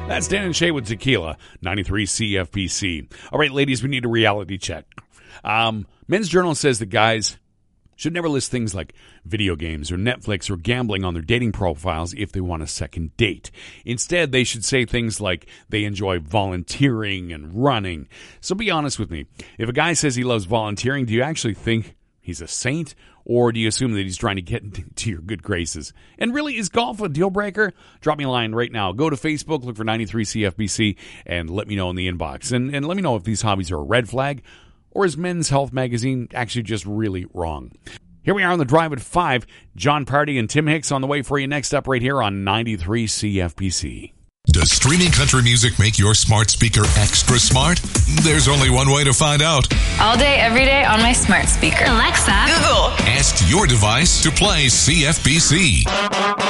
That's Dan and Shay with Tequila, 93 CFPC. All right, ladies, we need a reality check. Men's Journal says that guys should never list things like video games or Netflix or gambling on their dating profiles if they want a second date. Instead, they should say things like they enjoy volunteering and running. So be honest with me. If a guy says he loves volunteering, do you actually think he's a saint? Or do you assume that he's trying to get into your good graces? And really, is golf a deal breaker? Drop me a line right now. Go to Facebook, look for 93CFBC, and let me know in the inbox. And let me know if these hobbies are a red flag, or is Men's Health magazine actually just really wrong? Here we are on the Drive at 5. John Party and Tim Hicks on the way for you next up right here on 93 CFBC. Does streaming country music make your smart speaker extra smart? There's only one way to find out. All day, every day on my smart speaker. Alexa, Google. Ask your device to play CFBC.